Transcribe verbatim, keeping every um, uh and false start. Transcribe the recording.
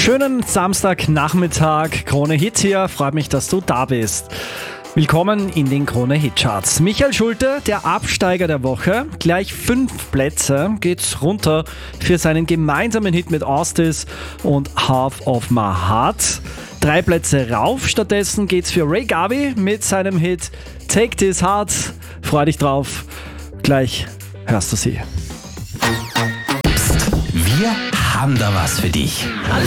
Schönen Samstagnachmittag, Krone Hits hier. Freut mich, dass du da bist. Willkommen in den Krone Hit Charts. Michael Schulte, der Absteiger der Woche. Gleich fünf Plätze geht's runter für seinen gemeinsamen Hit mit Austis und Half of My Heart. Drei Plätze rauf. Stattdessen geht's für Ray Garvey mit seinem Hit Take This Heart. Freu dich drauf. Gleich hörst du sie. Wir haben da was für dich.